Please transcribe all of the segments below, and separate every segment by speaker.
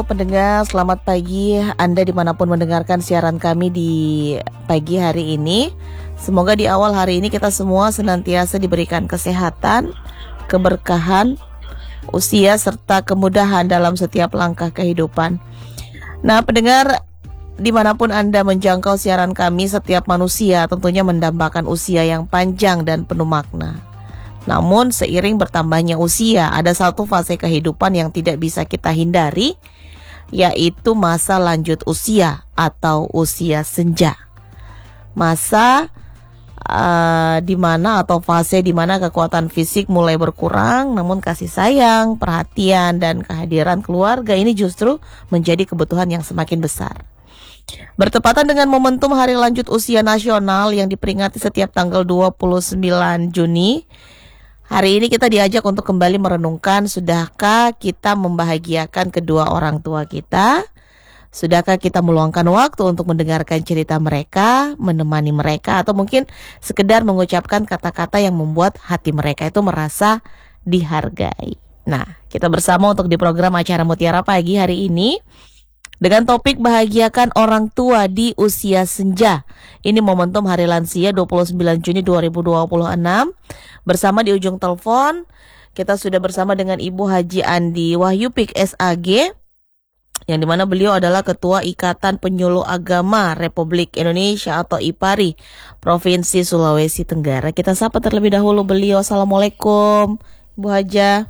Speaker 1: Pendengar, selamat pagi Anda dimanapun mendengarkan siaran kami di pagi hari ini. Semoga di awal hari ini kita semua senantiasa diberikan kesehatan, keberkahan, usia serta kemudahan dalam setiap langkah kehidupan. Nah pendengar, dimanapun Anda menjangkau siaran kami, setiap manusia tentunya mendambakan usia yang panjang dan penuh makna. Namun seiring bertambahnya usia, ada satu fase kehidupan yang tidak bisa kita hindari, yaitu masa lanjut usia atau usia senja. Masa di mana atau fase di mana kekuatan fisik mulai berkurang, namun kasih sayang, perhatian dan kehadiran keluarga ini justru menjadi kebutuhan yang semakin besar. Bertepatan dengan momentum Hari Lanjut Usia Nasional yang diperingati setiap tanggal 29 Juni, hari ini kita diajak untuk kembali merenungkan, sudahkah kita membahagiakan kedua orang tua kita? Sudahkah kita meluangkan waktu untuk mendengarkan cerita mereka, menemani mereka, atau mungkin sekedar mengucapkan kata-kata yang membuat hati mereka itu merasa dihargai? Nah, kita bersama untuk di program acara Mutiara Pagi hari ini dengan topik bahagiakan orang tua di usia senja. Ini momentum Hari Lansia 29 Juni 2026. Bersama di ujung telepon, kita sudah bersama dengan Ibu Haji Andi Wahyupik SAG, yang dimana beliau adalah Ketua Ikatan Penyuluh Agama Republik Indonesia atau IPARI Provinsi Sulawesi Tenggara. Kita sapa terlebih dahulu beliau. Assalamualaikum Ibu Haja.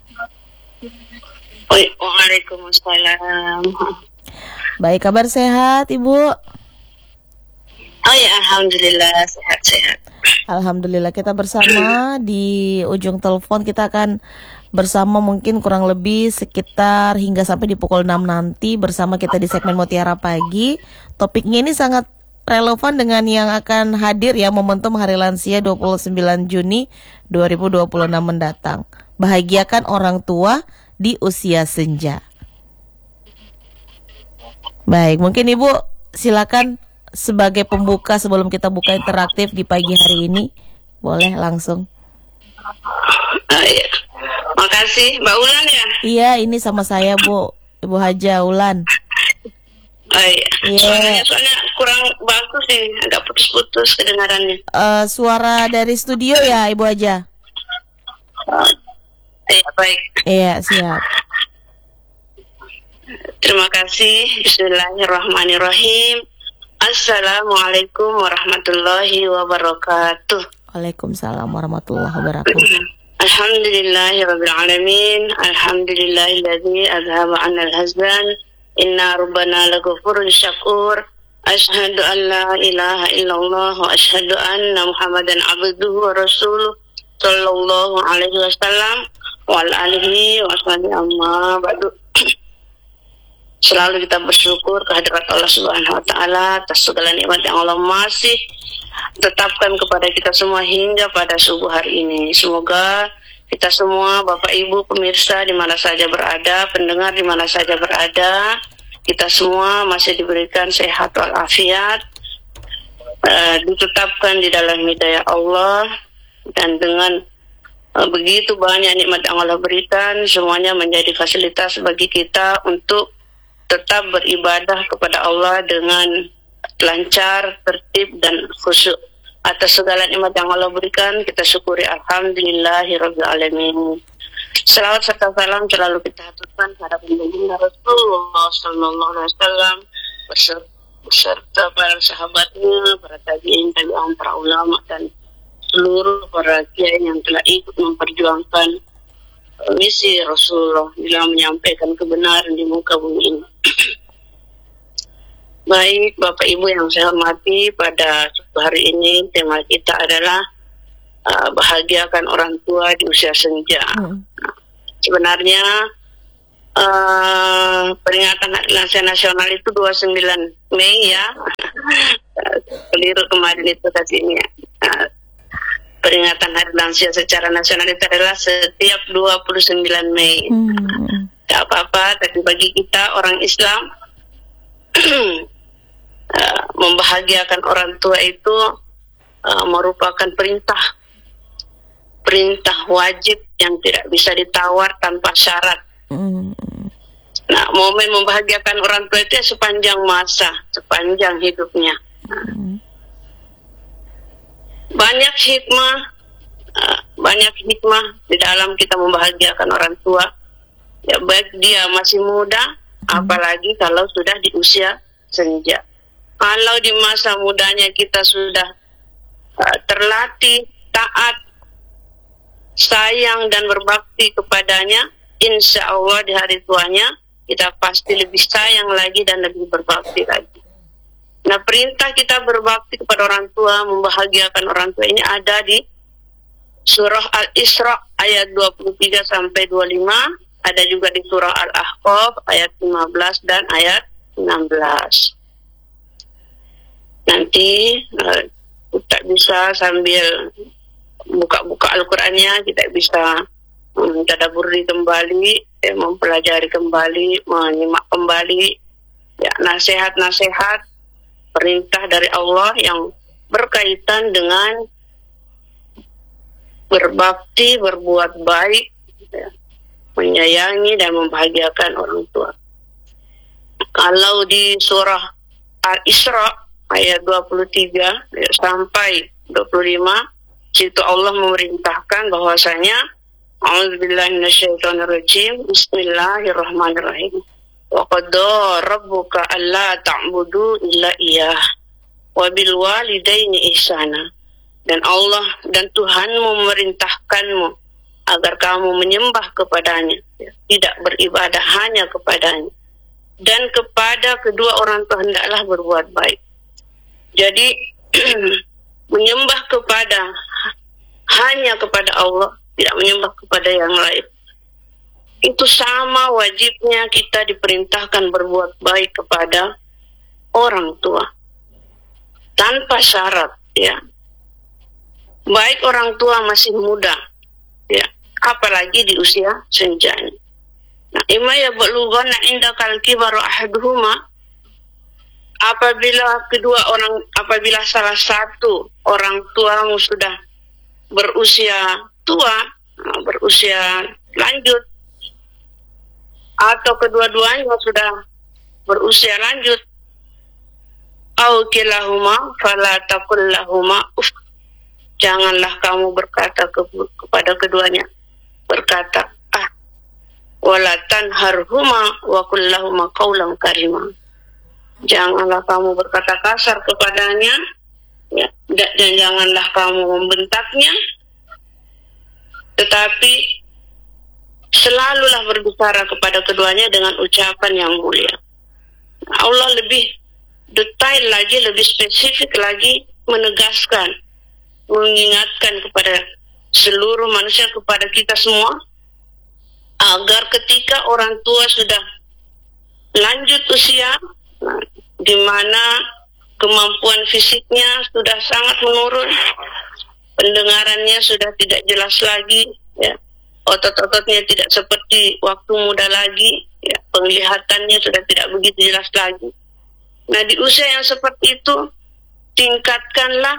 Speaker 2: Waalaikumsalam.
Speaker 1: Baik, kabar sehat Ibu?
Speaker 2: Oh ya, alhamdulillah sehat-sehat.
Speaker 1: Alhamdulillah, kita bersama di ujung telepon. Kita akan bersama mungkin kurang lebih sekitar hingga sampai di pukul 6 nanti bersama kita di segmen Mutiara Pagi. Topiknya ini sangat relevan dengan yang akan hadir ya, momentum Hari Lansia 29 Juni 2026 mendatang. Bahagiakan orang tua di usia senja. Baik, mungkin Ibu silakan sebagai pembuka sebelum kita buka interaktif di pagi hari ini. Boleh langsung.
Speaker 2: Iya. Makasih, Mbak Ulan ya?
Speaker 1: Iya, ini sama saya Bu, Ibu Haja Ulan.
Speaker 2: Oh iya.
Speaker 1: Iya.
Speaker 2: Soalnya kurang bagus nih, agak putus-putus kedengarannya.
Speaker 1: Suara dari studio ya Ibu Haja?
Speaker 2: Iya, baik.
Speaker 1: Iya, siap.
Speaker 2: Terima kasih. Bismillahirrahmanirrahim. Assalamualaikum warahmatullahi wabarakatuh.
Speaker 1: Waalaikumsalam warahmatullahi wabarakatuh.
Speaker 2: Alhamdulillahirabbil alamin. Alhamdulillahilladzi azhaba 'anil hazan. Inna rabbana laghafurun syakur. Asyhadu an la ilaha illallah wa asyhadu anna Muhammadan abduhu wa rasuluh sallallahu alaihi wasallam wa ala alihi wa sahbihi amma ba'du. Selalu kita bersyukur kehadirat Allah Subhanahu wa taala atas segala nikmat yang Allah masih tetapkan kepada kita semua hingga pada subuh hari ini. Semoga kita semua, Bapak Ibu pemirsa di mana saja berada, pendengar di mana saja berada, kita semua masih diberikan sehat walafiat, ditetapkan di dalam hidayah Allah, dan dengan begitu banyak nikmat yang Allah berikan, semuanya menjadi fasilitas bagi kita untuk tetap beribadah kepada Allah dengan lancar, tertib dan khusyuk. Atas segala nikmat yang Allah berikan, kita syukuri alhamdulillahirabbil alamin. Selawat serta salam selalu kita haturkan kepada baginda Rasulullah sallallahu alaihi wasallam beserta para sahabatnya, para tabi'in, tabi'in, para ulama dan seluruh para kiai yang telah ikut memperjuangkan misi Rasulullah dalam menyampaikan kebenaran di muka bumi ini. Baik, Bapak Ibu yang saya hormati, pada hari ini tema kita adalah bahagiakan orang tua di usia senja. Sebenarnya peringatan Hari Lansia Nasional itu 29 Mei ya. Keliru kemarin itu tadinya. Peringatan Hari Lansia secara nasional itu adalah setiap 29 Mei. Tidak apa-apa, tapi bagi kita orang Islam membahagiakan orang tua itu merupakan perintah wajib yang tidak bisa ditawar tanpa syarat. Nah, momen membahagiakan orang tua itu ya sepanjang masa, sepanjang hidupnya. Banyak hikmah di dalam kita membahagiakan orang tua. Ya, baik dia masih muda, apalagi kalau sudah di usia senja. Kalau di masa mudanya kita sudah terlatih, taat, sayang dan berbakti kepadanya, insya Allah di hari tuanya kita pasti lebih sayang lagi dan lebih berbakti lagi. Nah, perintah kita berbakti kepada orang tua, membahagiakan orang tua ini ada di surah Al-Isra ayat 23 sampai 25, ada juga di surah Al-Ahqaf ayat 15 dan ayat 16. Nanti kita bisa sambil buka-buka Al-Qur'annya, kita bisa tadabburi kembali, mempelajari kembali, menyimak kembali ya nasihat-nasihat perintah dari Allah yang berkaitan dengan berbakti, berbuat baik, ya, menyayangi dan membahagiakan orang tua. Kalau di surah Al-Isra ayat 23 sampai 25, situ Allah memerintahkan bahwasanya a'udzubillahi minasyaitonirrajim, bismillahirrahmanirrahim. Wa qadda rabbuka alla ta'budu illa iyyah wa bil walidaini ihsana. Dan Allah dan Tuhanmu memerintahkanmu agar kamu menyembah kepadanya, tidak beribadah hanya kepadanya, dan kepada kedua orang tua hendaklah berbuat baik. Jadi menyembah hanya kepada Allah, tidak menyembah kepada yang lain. Itu sama wajibnya kita diperintahkan berbuat baik kepada orang tua tanpa syarat, ya. Baik orang tua masih muda, ya, apalagi di usia senjanya. Nah, imma yablughanna indakal kibaru ahaduhuma, apabila salah satu orang tuamu sudah berusia tua, berusia lanjut, atau kedua-duanya sudah berusia lanjut, au kilahuma fala taqul lahuma uff, janganlah kamu berkata kepada keduanya, berkata wala tanharhuma wa qul lahuma qawlan karima. Janganlah kamu berkata kasar kepadanya, ya, dan janganlah kamu membentaknya, tetapi selalulah berbicara kepada keduanya dengan ucapan yang mulia. Allah lebih detail lagi, lebih spesifik lagi, menegaskan, mengingatkan kepada seluruh manusia, kepada kita semua, agar ketika orang tua sudah lanjut usia, di mana kemampuan fisiknya sudah sangat menurun, pendengarannya sudah tidak jelas lagi, ya, otot-ototnya tidak seperti waktu muda lagi, ya, penglihatannya sudah tidak begitu jelas lagi. Nah, di usia yang seperti itu, tingkatkanlah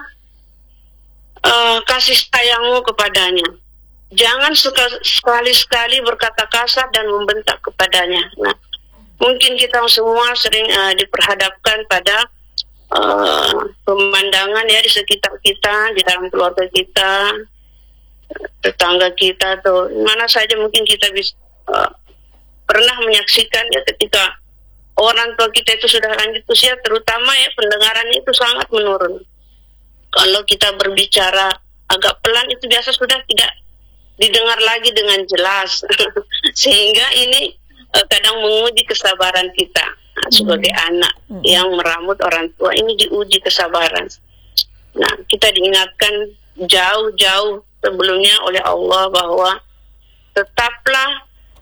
Speaker 2: kasih sayangmu kepadanya. Jangan sekali-sekali berkata kasar dan membentak kepadanya. Nah, mungkin kita semua sering diperhadapkan pada pemandangan, ya, di sekitar kita, di dalam keluarga kita, tetangga kita, atau mana saja mungkin kita bisa pernah menyaksikan, ya, ketika orang tua kita itu sudah lanjut usia, terutama, ya, pendengarannya itu sangat menurun. Kalau kita berbicara agak pelan, itu biasa sudah tidak didengar lagi dengan jelas. Sehingga ini kadang menguji kesabaran kita sebagai anak yang meramut orang tua. Ini diuji kesabaran. Nah, kita diingatkan jauh-jauh sebelumnya oleh Allah bahwa tetaplah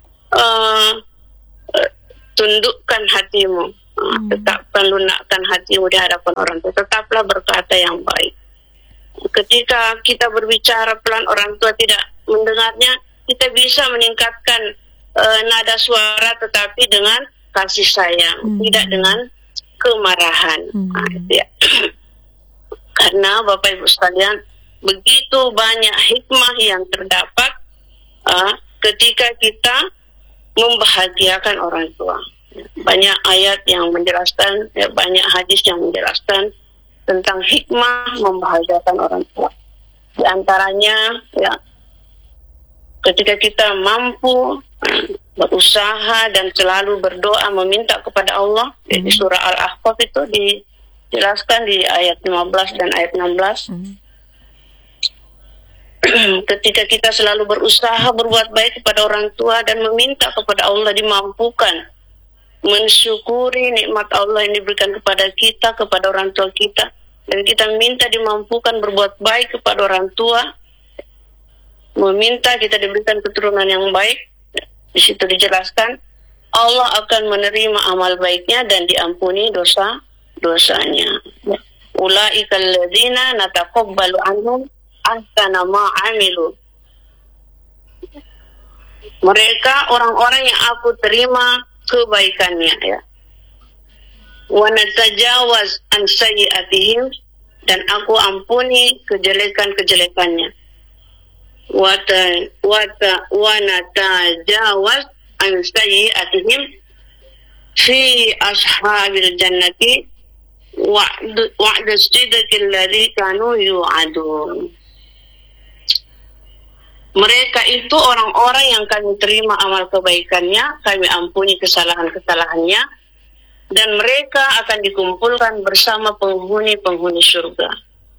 Speaker 2: tundukkan hatimu, tetapkan lunakkan hatimu di hadapan orang tua, tetaplah berkata yang baik. Ketika kita berbicara pelan, orang tua tidak mendengarnya, kita bisa meningkatkan nada suara, tetapi dengan kasih sayang, tidak dengan kemarahan. Ya. Karena Bapak Ibu sekalian, begitu banyak hikmah yang terdapat ketika kita membahagiakan orang tua. Banyak ayat yang menjelaskan, banyak hadis yang menjelaskan tentang hikmah membahagiakan orang tua. Di antaranya, ya, ketika kita mampu berusaha dan selalu berdoa meminta kepada Allah, di surah Al-Ahqaf itu dijelaskan di ayat 15 dan ayat 16. Ketika kita selalu berusaha berbuat baik kepada orang tua dan meminta kepada Allah dimampukan mensyukuri nikmat Allah yang diberikan kepada kita, kepada orang tua kita, dan kita minta dimampukan berbuat baik kepada orang tua, meminta kita diberikan keturunan yang baik. Di situ dijelaskan Allah akan menerima amal baiknya dan diampuni dosa-dosanya. Ulaikal ladzina nataqabbalu anhum ahsana ma amilu. Mereka orang-orang yang aku terima kebaikannya, ya. Wa natajawaz an sayyi'atihim, dan aku ampuni kejelekan-kejelekannya. Wa natajawaz an sayyi'atihim fi ashabil jannati wa'da sidqil ladzi kanu yu'adun. Mereka itu orang-orang yang kami terima amal kebaikannya, kami ampuni kesalahan-kesalahannya, dan mereka akan dikumpulkan bersama penghuni-penghuni surga.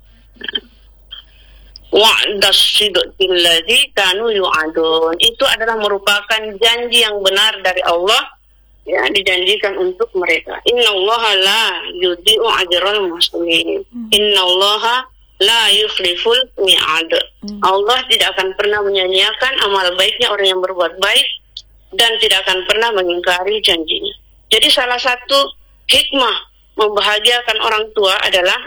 Speaker 2: Wa'das sidqil ladzi kanu yu'adun. Itu adalah merupakan janji yang benar dari Allah, ya, dijanjikan untuk mereka. Innallaha la yudhi'u ajral muhsinin. Innallaha la yukhliful mi'ad. Allah tidak akan pernah menyanyiakan amal baiknya orang yang berbuat baik dan tidak akan pernah mengingkari janjinya. Jadi salah satu hikmah membahagiakan orang tua adalah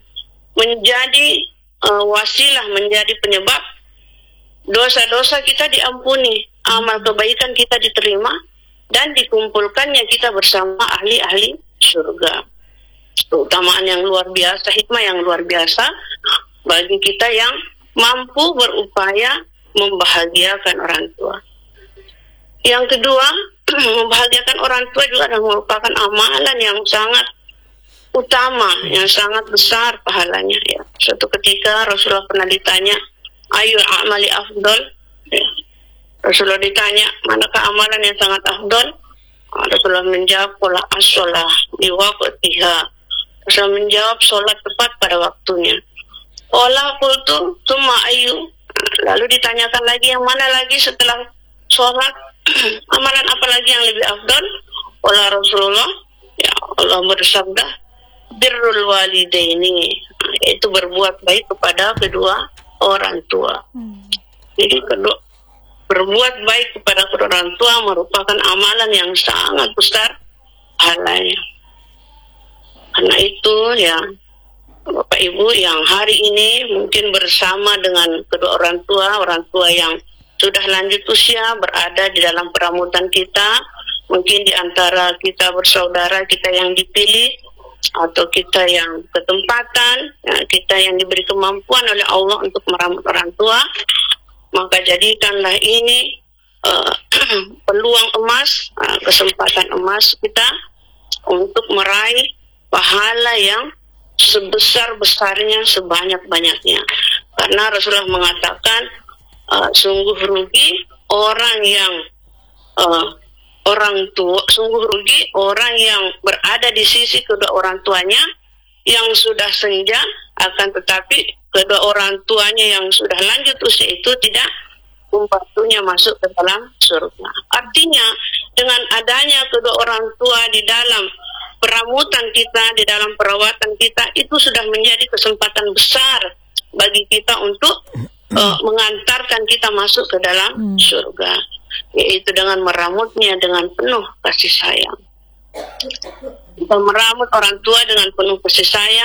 Speaker 2: menjadi wasilah, menjadi penyebab dosa-dosa kita diampuni, amal kebaikan kita diterima, dan dikumpulkannya kita bersama ahli-ahli surga. Keutamaan yang luar biasa, hikmah yang luar biasa bagi kita yang mampu berupaya membahagiakan orang tua. Yang kedua, membahagiakan orang tua juga adalah merupakan amalan yang sangat utama, yang sangat besar pahalanya, ya. Suatu ketika Rasulullah pernah ditanya, ayu amali afdol, ya. Rasulullah ditanya, manakah amalan yang sangat afdol? Rasulullah menjawab, qala as-shalah bi waqtiha. Rasulullah menjawab, sholat tepat pada waktunya. Qala qultu tsumma ayu. Lalu ditanyakan lagi, yang mana lagi setelah sholat? Amalan apa lagi yang lebih afdal? Qala Rasulullah, ya, Allah bersabda, birrul walidaini, yaitu berbuat baik kepada kedua orang tua. Jadi berbuat baik kepada kedua orang tua merupakan amalan yang sangat besar pahalanya. Karena itu, ya, Bapak Ibu yang hari ini mungkin bersama dengan kedua orang tua yang sudah lanjut usia, berada di dalam peramutan kita, mungkin di antara kita bersaudara, kita yang dipilih, atau kita yang ketempatan, ya, kita yang diberi kemampuan oleh Allah untuk meramut orang tua, maka jadikanlah ini peluang emas, kesempatan emas kita untuk meraih pahala yang sebesar-besarnya, sebanyak-banyaknya. Karena Rasulullah mengatakan, sungguh rugi orang yang sungguh rugi orang yang berada di sisi kedua orang tuanya yang sudah senja, akan tetapi kedua orang tuanya yang sudah lanjut usia itu tidak membantunya masuk ke dalam surga. Artinya, dengan adanya kedua orang tua di dalam peramutan kita, di dalam perawatan kita, itu sudah menjadi kesempatan besar bagi kita untuk mengantarkan kita masuk ke dalam surga, yaitu dengan meramutnya dengan penuh kasih sayang. Kita meramut orang tua dengan penuh kasih sayang.